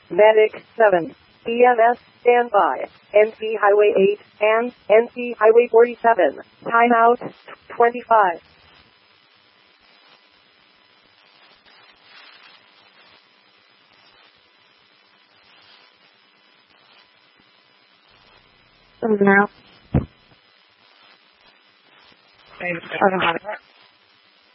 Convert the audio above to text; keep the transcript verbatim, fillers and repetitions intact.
Medic seven. E M S standby. N C Highway eight and N C Highway forty-seven. Timeout twenty-five. Now. Seven hundred.